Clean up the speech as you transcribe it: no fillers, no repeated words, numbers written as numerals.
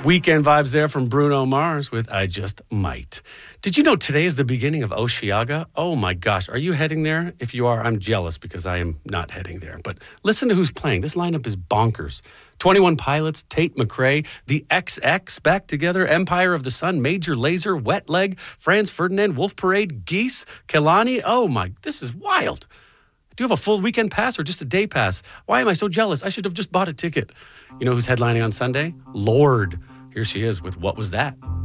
Weekend vibes there from Bruno Mars with I Just Might. Did you know today is the beginning of Osheaga? Oh my gosh, are you heading there? If you are, I'm jealous because I am not heading there. But listen to who's playing. This lineup is bonkers. 21 Pilots, Tate McRae, the XX back together, Empire of the Sun, Major Lazer, Wet Leg, Franz Ferdinand, Wolf Parade, Geese, Kelani. Oh my, this is wild. Do you have a full weekend pass or just a day pass? Why am I so jealous? I should have just bought a ticket. You know who's headlining on Sunday? Lorde. Here she is with What Was That?